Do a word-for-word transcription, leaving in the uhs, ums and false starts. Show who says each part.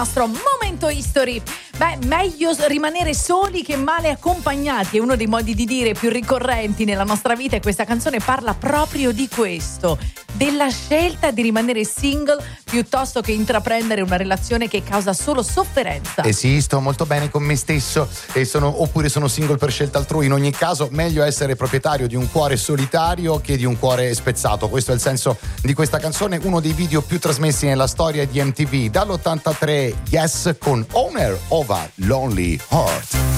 Speaker 1: nostro momento history. Beh, meglio rimanere soli che male accompagnati, è uno dei modi di dire più ricorrenti nella nostra vita, e questa canzone parla proprio di questo, della scelta di rimanere single piuttosto che intraprendere una relazione che causa solo sofferenza.
Speaker 2: E sì, sto molto bene con me stesso e sono, oppure sono single per scelta altrui. In ogni caso, meglio essere proprietario di un cuore solitario che di un cuore spezzato. Questo è il senso di questa canzone, uno dei video più trasmessi nella storia di M T V. Dall'ottantatré, Yes con Owner of a Lonely Heart.